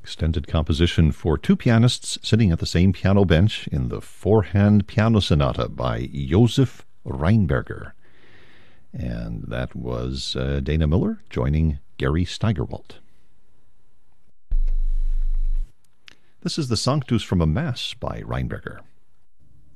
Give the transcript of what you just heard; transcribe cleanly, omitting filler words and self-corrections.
Extended composition for two pianists sitting at the same piano bench in the Four-Hand Piano Sonata by Josef Rheinberger. And that was Dana Miller joining Gary Steigerwalt. This is the Sanctus from a Mass by Rheinberger.